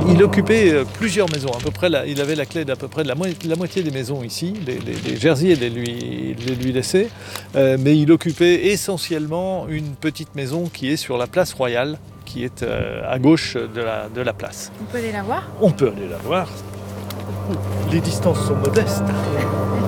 Il occupait plusieurs maisons, à peu près il avait la clé d'à peu près de la moitié des maisons ici, les Jersiers les lui laissaient, mais il occupait essentiellement une petite maison qui est sur la place Royale, qui est à gauche de la place. On peut aller la voir ? On peut aller la voir. Les distances sont modestes.